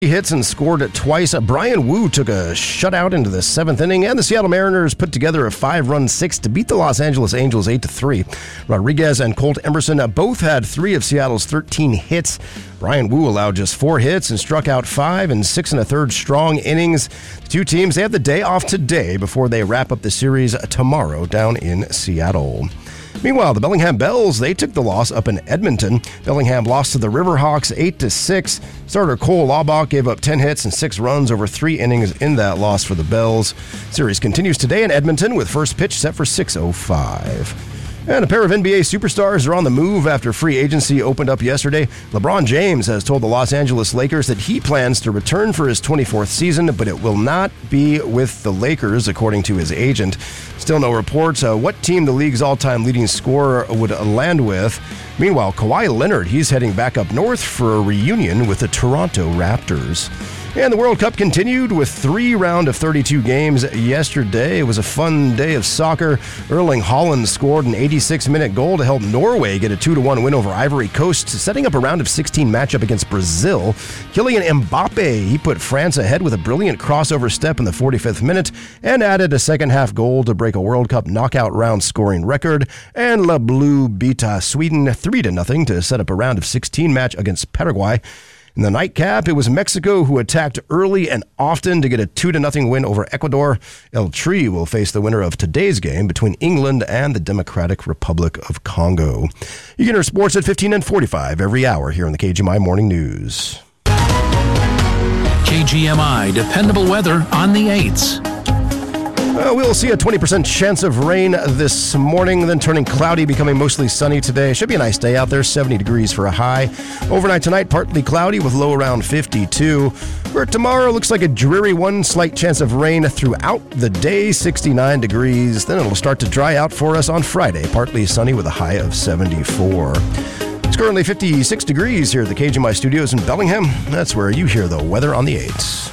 Hits and scored it twice. Brian Wu took a shutout into the seventh inning, and the Seattle Mariners put together a 5-run six to beat the Los Angeles Angels 8-3. Rodriguez and Colt Emerson both had 3 of Seattle's 13 hits. Brian Wu allowed just 4 hits and struck out 5 in 6 1/3 strong innings. The two teams, they have the day off today before they wrap up the series tomorrow down in Seattle. Meanwhile, the Bellingham Bells, they took the loss up in Edmonton. Bellingham lost to the Riverhawks 8-6. Starter Cole Laubach gave up 10 hits and 6 runs over 3 innings in that loss for the Bells. Series continues today in Edmonton with first pitch set for 6:05. And a pair of NBA superstars are on the move after free agency opened up yesterday. LeBron James has told the Los Angeles Lakers that he plans to return for his 24th season, but it will not be with the Lakers, according to his agent. Still no reports what team the league's all-time leading scorer would land with. Meanwhile, Kawhi Leonard, he's heading back up north for a reunion with the Toronto Raptors. And the World Cup continued with 3 round of 32 games yesterday. It was a fun day of soccer. Erling Haaland scored an 86-minute goal to help Norway get a 2-1 win over Ivory Coast, setting up a round of 16 matchup against Brazil. Kylian Mbappe, he put France ahead with a brilliant crossover step in the 45th minute and added a second-half goal to break a World Cup knockout round scoring record. And Le Bleu beat Sweden 3-0 to set up a round of 16 match against Paraguay. In the nightcap, it was Mexico who attacked early and often to get a 2-0 win over Ecuador. El Tri will face the winner of today's game between England and the Democratic Republic of Congo. You can hear sports at 15 and 45 every hour here on the KGMI Morning News. KGMI, dependable weather on the 8s. We'll see a 20% chance of rain this morning, then turning cloudy, becoming mostly sunny today. Should be a nice day out there, 70 degrees for a high. Overnight tonight, partly cloudy with low around 52. For tomorrow, looks like a dreary one, slight chance of rain throughout the day, 69 degrees. Then it'll start to dry out for us on Friday, partly sunny with a high of 74. It's currently 56 degrees here at the KGMI studios in Bellingham. That's where you hear the weather on the 8s.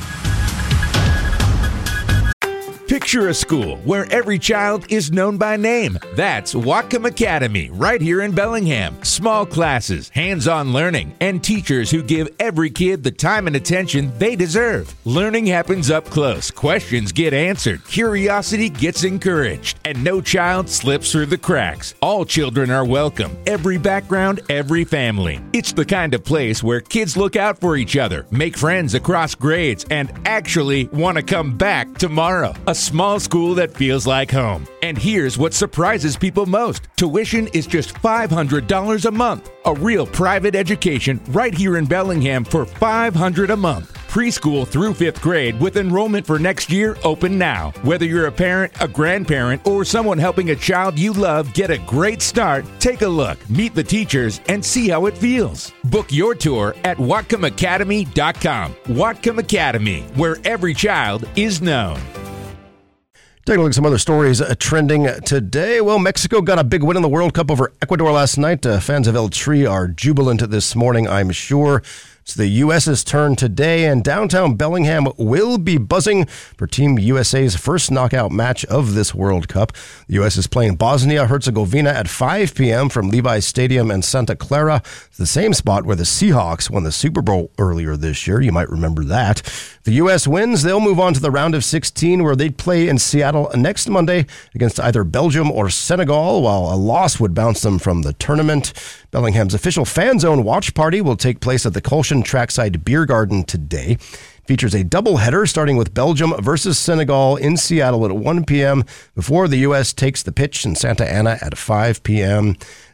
Picture a school where every child is known by name. That's Whatcom Academy, right here in Bellingham. Small classes, hands-on learning, and teachers who give every kid the time and attention they deserve. Learning happens up close. Questions get answered. Curiosity gets encouraged. And no child slips through the cracks. All children are welcome. Every background, every family. It's the kind of place where kids look out for each other, make friends across grades, and actually want to come back tomorrow. A small school that feels like home. And here's what surprises people most. Tuition is just $500 a month. A real private education right here in Bellingham for $500 a month. Preschool through 5th grade with enrollment for next year open now. Whether you're a parent, a grandparent, or someone helping a child you love get a great start, take a look, meet the teachers, and see how it feels. Book your tour at WhatcomAcademy.com. Whatcom Academy, where every child is known. Taking a look at some other stories trending today. Well, Mexico got a big win in the World Cup over Ecuador last night. Fans of El Tri are jubilant this morning, I'm sure. It's the U.S.'s turn today, and downtown Bellingham will be buzzing for Team USA's first knockout match of this World Cup. The U.S. is playing Bosnia-Herzegovina at 5 p.m. from Levi's Stadium in Santa Clara. It's the same spot where the Seahawks won the Super Bowl earlier this year. You might remember that. If the U.S. wins, they'll move on to the round of 16, where they'd play in Seattle next Monday against either Belgium or Senegal, while a loss would bounce them from the tournament. Bellingham's official fan zone watch party will take place at the Colshan Trackside Beer Garden today. Features a doubleheader starting with Belgium versus Senegal in Seattle at 1 p.m. before the U.S. takes the pitch in Santa Ana at 5 p.m.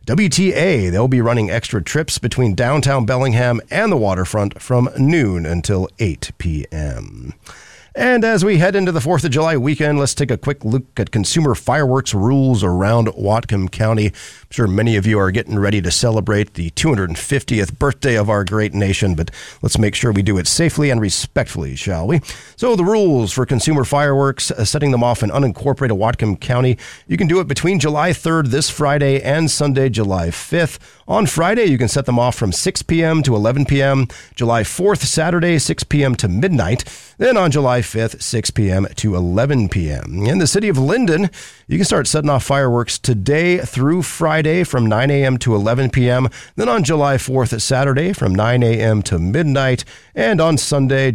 WTA, they'll be running extra trips between downtown Bellingham and the waterfront from noon until 8 p.m. And as we head into the 4th of July weekend, let's take a quick look at consumer fireworks rules around Whatcom County. I'm sure many of you are getting ready to celebrate the 250th birthday of our great nation, but let's make sure we do it safely and respectfully, shall we? So the rules for consumer fireworks, setting them off in unincorporated Whatcom County. You can do it between July 3rd, this Friday, and Sunday, July 5th. On Friday, you can set them off from 6 p.m. to 11 p.m. July 4th, Saturday, 6 p.m. to midnight. Then on July 5th, 6 p.m. to 11 p.m. In the city of Linden, you can start setting off fireworks today through Friday from 9 a.m. to 11 p.m. Then on July 4th, Saturday from 9 a.m. to midnight. And on Sunday,